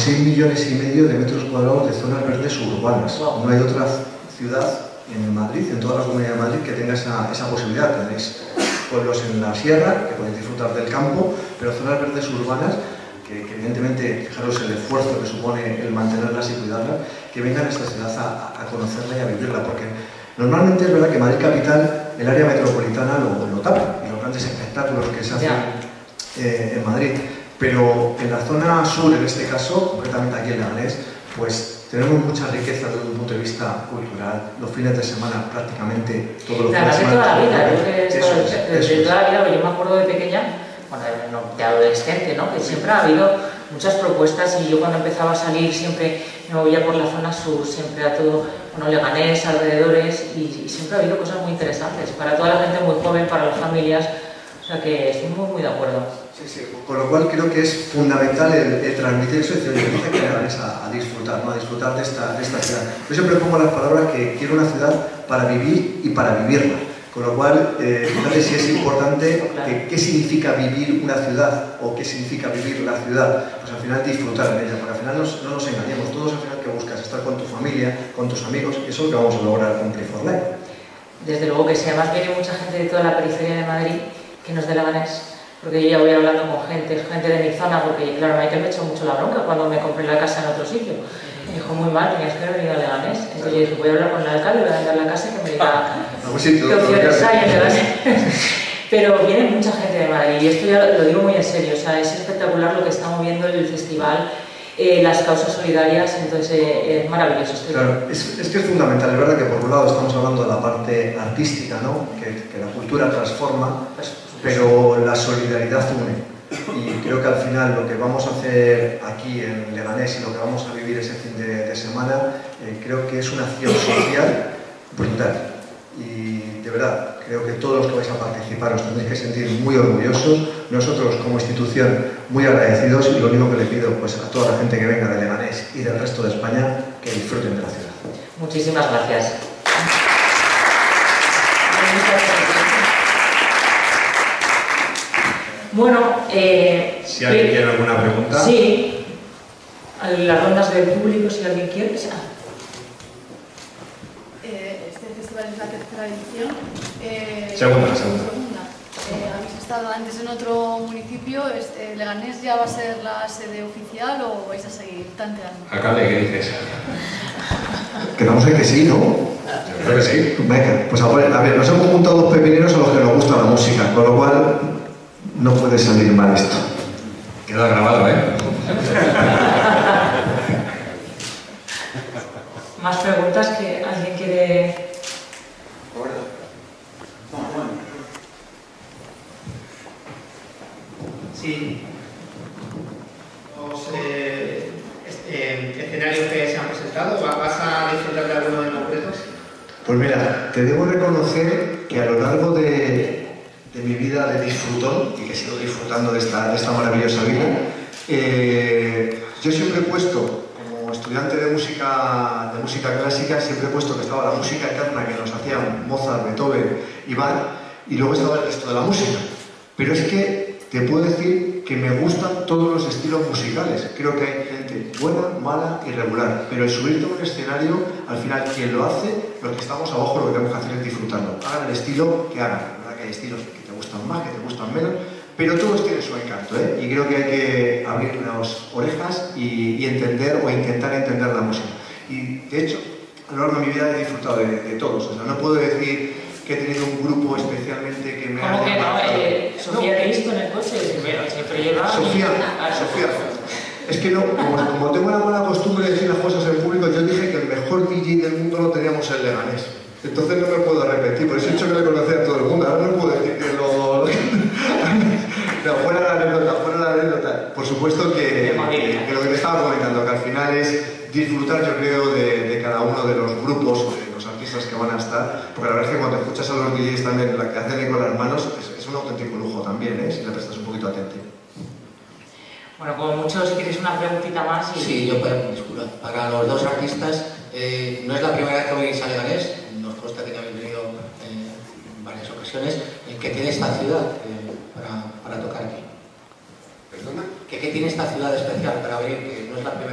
6,5 millones de metros cuadrados de zonas verdes urbanas. No hay otra ciudad en Madrid, en toda la Comunidad de Madrid, que tenga esa posibilidad. Tenéis pueblos en la sierra, que podéis disfrutar del campo, pero zonas verdes urbanas, que evidentemente, fijaros el esfuerzo que supone el mantenerlas y cuidarlas, que vengan a esta ciudad a conocerla y a vivirla, porque normalmente es verdad que Madrid capital, el área metropolitana lo tapa, y los grandes espectáculos que se hacen en Madrid, pero en la zona sur, en este caso, concretamente aquí en Leganés, pues tenemos mucha riqueza desde un punto de vista cultural. Los fines de semana, prácticamente todos los fines de semana. De toda la vida, desde toda la vida, yo me acuerdo de pequeña, bueno, de adolescente, ¿no? Que siempre ha habido muchas propuestas y yo cuando empezaba a salir siempre me movía por la zona sur, siempre a todo, bueno, Leganés, alrededores, y siempre ha habido cosas muy interesantes para toda la gente muy joven, para las familias, o sea que estoy muy de acuerdo. Sí, con lo cual creo que es fundamental el transmitir eso y decir, que Leganés a disfrutar, ¿no? A disfrutar de esta ciudad. Yo siempre pongo las palabras que quiero una ciudad para vivir y para vivirla. Con lo cual, fíjate si es importante qué significa vivir una ciudad o qué significa vivir la ciudad. Pues al final disfrutar de ella, porque al final no nos engañemos. Todos al final que buscas estar con tu familia, con tus amigos, y eso es lo que vamos a lograr con Play for Life. Desde luego que sí, además viene mucha gente de toda la periferia de Madrid que no es de Leganés, porque yo ya voy hablando con gente de mi zona, porque claro, Michael me echó mucho la bronca cuando me compré la casa en otro sitio. Me dijo muy mal, tenías que haber venido a Leganés. Entonces yo dije, voy a hablar con el alcalde, voy a vender la casa y que me diga qué opciones hay en Leganés. Pero viene mucha gente de Madrid y esto ya lo digo muy en serio, o sea, es espectacular lo que está moviendo el festival, las causas solidarias, entonces es maravilloso. Claro, es que es fundamental, es verdad que por un lado estamos hablando de la parte artística, ¿no? Que la cultura transforma, pero la solidaridad une. Y creo que al final lo que vamos a hacer aquí en Leganés y lo que vamos a vivir ese fin de semana, creo que es una acción social brutal. Y de verdad, creo que todos los que vais a participar os tendréis que sentir muy orgullosos. Nosotros como institución muy agradecidos y lo único que le pido pues, a toda la gente que venga de Leganés y del resto de España, que disfruten de la ciudad. Muchísimas gracias. Bueno, si alguien tiene alguna pregunta. Sí, las rondas del público, si alguien quiere. Este festival es la tercera edición. Segunda. ¿Habéis estado antes en otro municipio? ¿Leganés ya va a ser la sede oficial o vais a seguir tanteando? Alcalde, ¿qué dices? Quedamos en que sí, ¿no? Yo creo que sí. Venga, pues a ver, nos hemos juntado dos pepineros a los que nos gusta la música, con lo cual no puede salir mal esto. Queda grabado, ¿eh? ¿Más preguntas que alguien quiere...? Sí. Los escenarios que se han presentado, ¿vas a disfrutar de alguno en concreto? Pues mira, te debo reconocer que a lo largo de mi vida de disfrutón, y que sigo disfrutando de esta maravillosa vida, yo siempre he puesto, como estudiante de música clásica, siempre he puesto que estaba la música eterna que nos hacían Mozart, Beethoven y Bach, y luego estaba el resto de la música. Pero es que te puedo decir que me gustan todos los estilos musicales. Creo que hay gente buena, mala y regular, pero el subirte a un escenario, al final quien lo hace, los que estamos abajo lo que tenemos que hacer es disfrutarlo. Hagan el estilo que hagan. La verdad que hay estilos que te gustan más, que te gustan menos, pero todos tienen su encanto, ¿eh? Y creo que hay que abrir las orejas y entender o intentar entender la música. Y de hecho, a lo largo de mi vida he disfrutado de todos. O sea, no puedo decir que he tenido un grupo especialmente que me ha... ¿Cómo que no? Sofía, te he visto en el coche, siempre lleva... Sofía, es que no, como tengo la mala costumbre de decir las cosas en público, yo dije que el mejor DJ del mundo lo teníamos en Leganés. Entonces no me puedo repetir, por eso he dicho que le conocía a todo el mundo. Ahora no puedo decir que lo... No, fuera la anécdota. Por supuesto que lo que te estaba comentando, que al final es disfrutar, yo creo, de cada uno de los grupos o de los artistas que van a estar, porque la verdad es que cuando escuchas a los DJs también, la que hacen ahí con las manos, es un auténtico lujo también, si le prestas un poquito atención. Bueno, como mucho, si quieres una preguntita más... Sí, yo disculpa. Para los dos artistas, no es la primera vez que venís a Leganés, nos consta que habéis venido en varias ocasiones. ¿Qué tiene esta ciudad para tocar aquí? ¿Perdona? ¿Qué tiene esta ciudad especial para venir? Que no es la primera